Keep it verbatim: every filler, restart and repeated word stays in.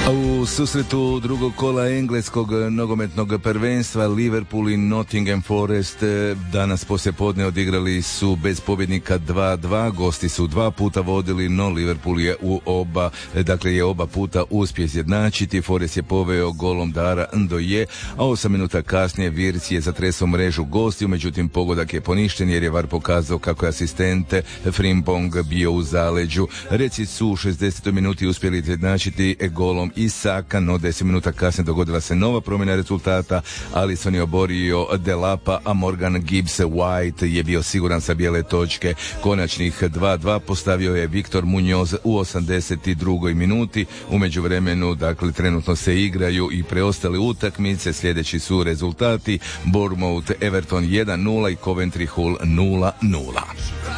U susretu drugog kola engleskog nogometnog prvenstva Liverpool i Nottingham Forest danas poslijepodne odigrali su bez pobjednika dva dva. Gosti su dva puta vodili, no Liverpool je u oba, dakle je oba puta uspio izjednačiti. Forest je poveo golom Dara Ndoye, a osam minuta kasnije Wirtz je zatresao mrežu gostiju, međutim pogodak je poništen jer je V A R pokazao kako je asistent Frimpong bio u zaleđu. Reci su u šezdesetoj minuti uspjeli izjednačiti golom Isaka, no deset minuta kasnije dogodila se nova promjena rezultata. Alisson je oborio Delapa, a Morgan Gibbs White je bio siguran sa bijele točke. Konačnih dva dva postavio je Victor Munoz u osamdeset drugoj minuti. U međuvremenu, dakle, trenutno se igraju i preostale utakmice. Sljedeći su rezultati: Bournemouth Everton jedan nula i Coventry Hull nula nula.